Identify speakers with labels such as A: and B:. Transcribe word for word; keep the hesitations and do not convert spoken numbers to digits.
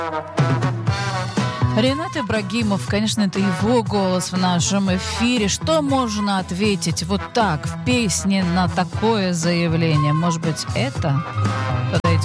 A: Ренат Ибрагимов, конечно, это его голос в нашем эфире. Что можно ответить вот так в песне на такое заявление? Может быть, это?